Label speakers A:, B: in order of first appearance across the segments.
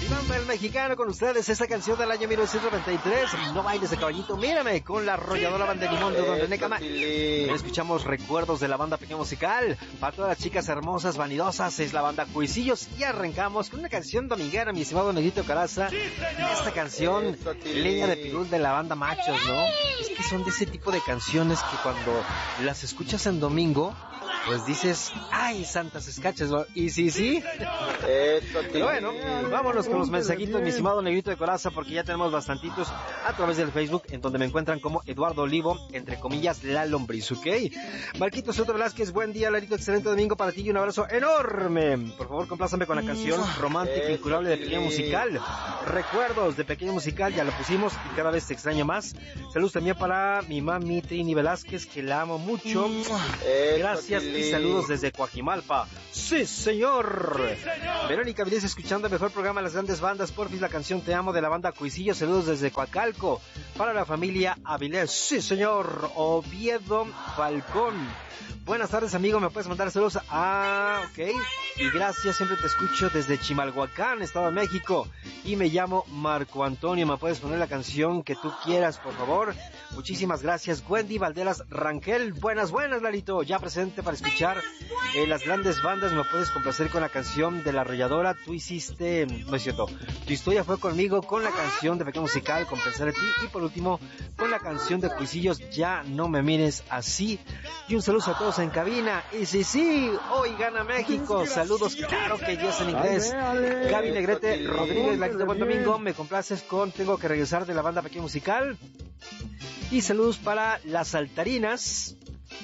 A: Bamba el Mexicano con ustedes, esta canción del año 1993, No bailes de caballito, mírame, con la arrolladora banda de Limón de Don René Camacho. Escuchamos recuerdos de la banda Pequeño Musical, para todas las chicas hermosas, vanidosas, es la banda Cuisillos, y arrancamos con una canción dominguera, mi estimado Negrito Caraza. Esta canción, Leña de Pirul de la banda Machos, ¿no? Es que son de ese tipo de canciones que cuando las escuchas en domingo, pues dices, ay, santas escachas, ¿no? Y sí. Pero bueno, vámonos con los mensajitos, mi estimado Negrito de Coraza, porque ya tenemos bastantitos a través del Facebook, en donde me encuentran como Eduardo Olivo, entre comillas, La Lombriz, ¿ok? Marquito Soto Velázquez, buen día, Larito, excelente domingo para ti y un abrazo enorme. Por favor, complázame con la canción romántica e incurable de Pequeño Musical. Recuerdos de Pequeño Musical, ya lo pusimos y cada vez te extraño más. Saludos también para mi mami Trini Velázquez, que la amo mucho. Gracias y saludos desde Coajimalpa. ¡Sí, señor! Verónica Vilés escuchando el mejor programa de las grandes bandas, porfis, la canción Te Amo de la banda Cuisillo. Saludos desde Coacalco para la familia Avilés. ¡Sí, señor! Oviedo Falcón. Buenas tardes, amigo, me puedes mandar saludos. Ok. Y gracias, siempre te escucho desde Chimalhuacán, Estado de México. Y me llamo Marco Antonio, me puedes poner la canción que tú quieras, por favor. Muchísimas gracias. Wendy Valderas Rangel, buenas, Larito, ya presente para escuchar las grandes bandas. Me puedes complacer con la canción de La Arrolladora. Tú hiciste, no es cierto, tu historia fue conmigo, con la canción de Pequeño Musical, con Pensar en Ti. Y por último, con la canción de Cuisillos, Ya no me mires así. Y un saludo a todos en cabina. Y sí, hoy gana México. Saludos, claro que ya es en inglés. Gaby Negrete Rodríguez, Larito, buen domingo. Me complaces con Tengo que regresar de la banda Pequeño Musical. Y saludos para las Saltarinas,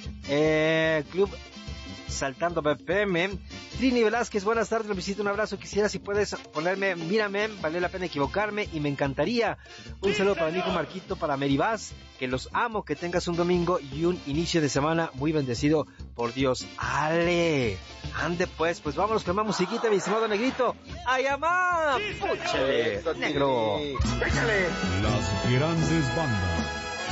A: Club Saltando BPM. Trini Velázquez, buenas tardes, lo visito, un abrazo. Quisiera si puedes ponerme Mírame, vale la pena equivocarme y me encantaría. Un saludo para mi hijo Marquito, para Meribás, que los amo, que tengas un domingo y un inicio de semana muy bendecido por Dios. Ale, ande pues vámonos con más musiquita, mi estimado Negrito. ¡Ay, amá! ¡Púchale, negro! ¡Péchale!
B: Las grandes bandas.